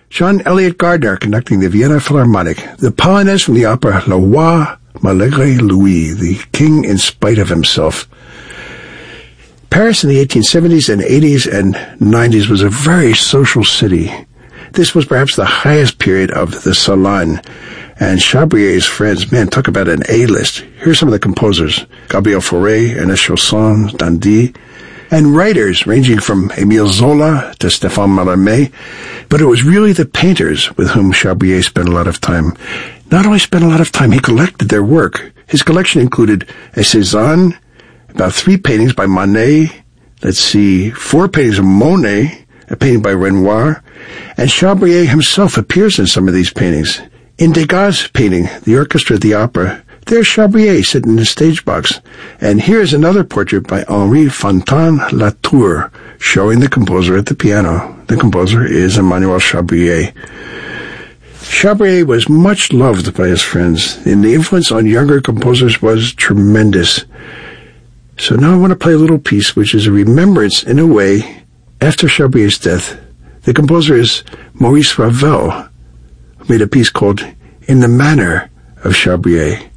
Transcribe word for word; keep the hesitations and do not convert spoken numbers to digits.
John Elliott Gardner conducting the Vienna Philharmonic. The Polonaise from the opera Le Roi Malgré Lui, the King in Spite of Himself. Paris in the eighteen seventies and eighties and nineties was a very social city. This was perhaps the highest period of the Salon. And Chabrier's friends, man, talk about an A-list. Here's some of the composers. Gabriel Fauré, Ernest Chausson, Dandy, and writers ranging from Émile Zola to Stéphane Mallarmé. But it was really the painters with whom Chabrier spent a lot of time. Not only spent a lot of time, he collected their work. His collection included a Cézanne, about three paintings by Monet, let's see, four paintings of Monet, a painting by Renoir, and Chabrier himself appears in some of these paintings. In Degas' painting, The Orchestra at the Opera, there's Chabrier sitting in the stage box. And here's another portrait by Henri Fontaine-Latour, showing the composer at the piano. The composer is Emmanuel Chabrier. Chabrier was much loved by his friends, and the influence on younger composers was tremendous. So now I want to play a little piece which is a remembrance, in a way, after Chabrier's death. The composer is Maurice Ravel, who made a piece called In the Manner of Chabrier.